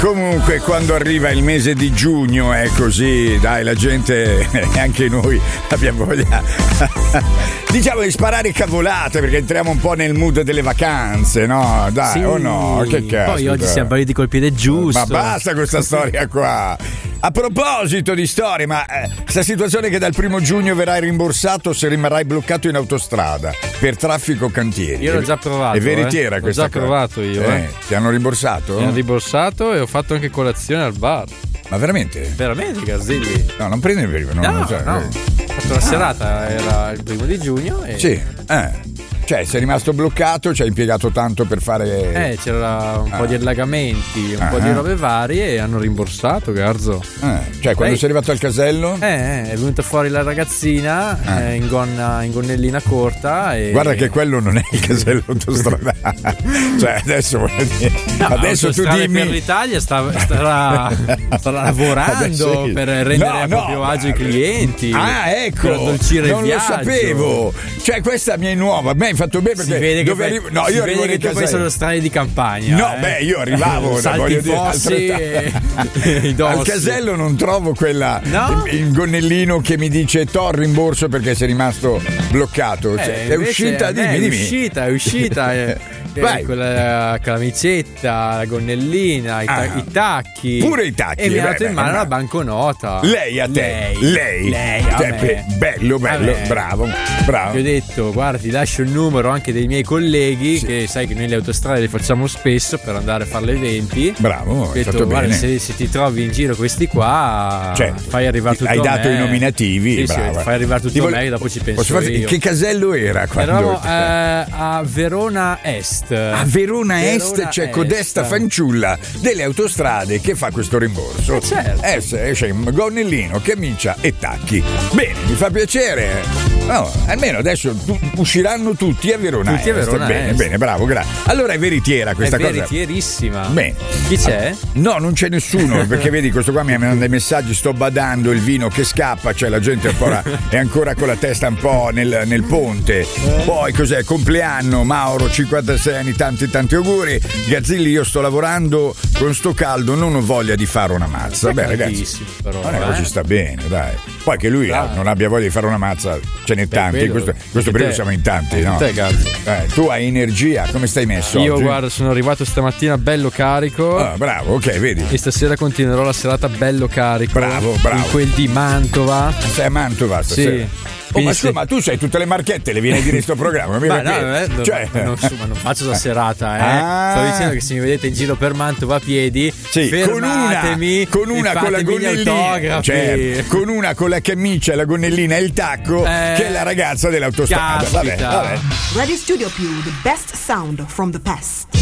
Comunque quando arriva il mese di giugno è così, dai, la gente, anche noi abbiamo voglia diciamo di sparare cavolate, perché entriamo un po' nel mood delle vacanze, no? Dai, sì. O no? Che cazzo. Poi oggi siamo partiti col piede giusto. Ma basta questa storia qua. A proposito di storie, ma questa situazione che dal 1 giugno verrai rimborsato se rimarrai bloccato in autostrada per traffico cantieri. Io l'ho già provato. È veritiera questa cosa? L'ho già provato io. Ti hanno rimborsato? Mi hanno rimborsato e ho fatto anche colazione al bar. Ma veramente? Veramente, Garzilli? No, non prendi il no. Ho fatto la serata, era il 1 giugno e... Sì, Cioè, sei rimasto bloccato, ci hai impiegato tanto per fare... c'era un po' di allagamenti, un po' di robe varie e hanno rimborsato, Garzo. Cioè, quando sei arrivato al casello? È venuta fuori la ragazzina in gonnellina corta e... Guarda che quello non è il casello autostradale. Cioè, adesso voglio dire... No, adesso tu dimmi... per l'Italia starà lavorando per rendere a proprio agio i clienti. Ecco! Per addolcire il viaggio. Non lo sapevo! Cioè, questa mi è nuova. A me hai fatto bene perché si vede dove arrivo? No, io arrivo che tu poi sono strade di campagna. No, io arrivavo salti fossi al casello non trovo quella il gonnellino che mi dice t'ho il rimborso perché sei rimasto bloccato. Cioè, è uscita, dimmi. È uscita. Quella camicetta, la gonnellina, i tacchi. Pure i tacchi. E mi ha dato in mano la banconota. Lei a te? Lei cioè, bello, bravo. Gli ho detto, guarda, ti lascio il numero anche dei miei colleghi, che sai che noi le autostrade le facciamo spesso per andare a fare eventi. Bravo, hai detto, guarda, se ti trovi in giro questi qua, fai arrivare tutto a me. Hai dato i nominativi, bravo. Fai arrivare tutto a me e dopo ci penso io. Che casello era? Eravamo a Verona Est. A Verona Est c'è codesta fanciulla delle autostrade che fa questo rimborso. Certo. C'è un gonnellino, camicia e tacchi. Bene, mi fa piacere. No, almeno adesso usciranno tutti a Verona Est. Bene, bravo, grazie. Allora è veritiera questa cosa. È veritierissima. Bene. Chi c'è? No, non c'è nessuno, perché vedi, questo qua mi manda dei messaggi, sto badando, il vino che scappa, cioè la gente è ancora con la testa un po' nel ponte. Poi cos'è? Compleanno, Mauro, 56 anni, tanti auguri. Gazzilli, io sto lavorando con sto caldo, non ho voglia di fare una mazza. Beh, ragazzi, però, ci sta bene, dai. Poi che lui non abbia voglia di fare una mazza, ce n'è tanti. In questo periodo siamo in tanti, no? Tu hai energia, come stai messo? Io, oggi? Guarda, sono arrivato stamattina bello carico. Bravo, ok, vedi. E stasera continuerò la serata bello carico. Bravo. In quel di Mantova. Sei a Mantova stasera? Sì. Ma scusa, ma tu sai tutte le marchette, le vieni a dire in sto programma? Ma non faccio la serata, Sto dicendo che se mi vedete in giro per Mantova a piedi, fermatemi con la gonnellina, con una con la camicia, la gonnellina e il tacco, che è la ragazza dell'autostrada. Vabbè. Radio Studio Più, the best sound from the past.